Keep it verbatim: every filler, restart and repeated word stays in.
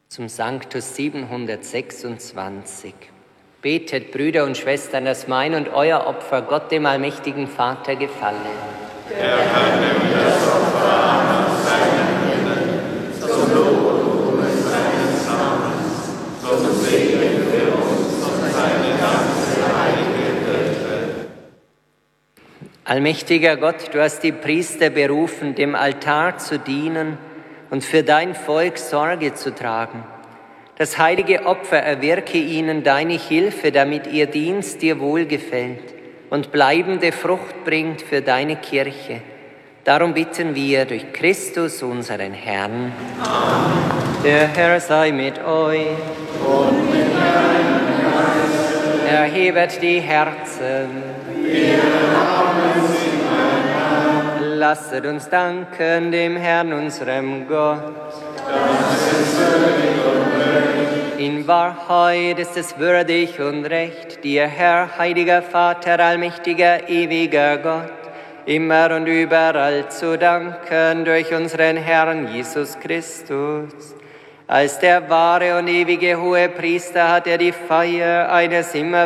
Zum Sanctus siebenhundertsechsundzwanzig. Betet, Brüder und Schwestern, dass mein und euer Opfer Gott, dem allmächtigen Vater, gefalle. Der Herr nehme das Opfer an aus seinen Händen, zum Lob und Ruhm seines Namens, zum Segen für uns und seine ganze heilige Kirche. Allmächtiger Gott, du hast die Priester berufen, dem Altar zu dienen und für dein Volk Sorge zu tragen. Das heilige Opfer erwirke ihnen deine Hilfe, damit ihr Dienst dir wohlgefällt und bleibende Frucht bringt für deine Kirche. Darum bitten wir durch Christus, unseren Herrn. Amen. Der Herr sei mit euch. Und mit deinem Geist. Erhebet die Herzen. Wir haben sie, mein Herr. Lasset uns danken dem Herrn, unserem Gott. Das ist würdig und möglich. In Wahrheit ist es würdig und recht, dir, Herr, heiliger Vater, allmächtiger, ewiger Gott, immer und überall zu danken durch unseren Herrn Jesus Christus. Als der wahre und ewige Hohepriester hat er die Feier eines immer